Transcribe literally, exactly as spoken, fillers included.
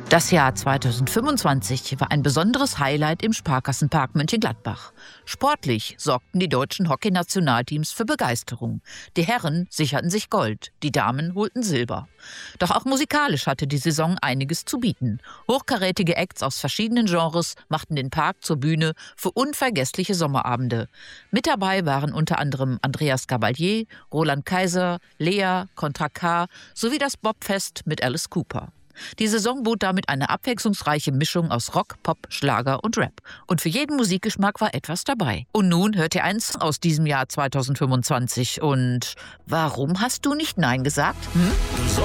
Das Jahr zweitausendfünfundzwanzig war ein besonderes Highlight im Sparkassenpark Mönchengladbach. Sportlich sorgten die deutschen Hockeynationalteams für Begeisterung. Die Herren sicherten sich Gold, die Damen holten Silber. Doch auch musikalisch hatte die Saison einiges zu bieten. Hochkarätige Acts aus verschiedenen Genres machten den Park zur Bühne für unvergessliche Sommerabende. Mit dabei waren unter anderem Andreas Gabalier, Roland Kaiser, Lea, Contra K sowie das Bobfest mit Alice Cooper. Die Saison bot damit eine abwechslungsreiche Mischung aus Rock, Pop, Schlager und Rap. Und für jeden Musikgeschmack war etwas dabei. Und nun hört ihr eins aus diesem Jahr zweitausendfünfundzwanzig. Und warum hast du nicht Nein gesagt? Hm?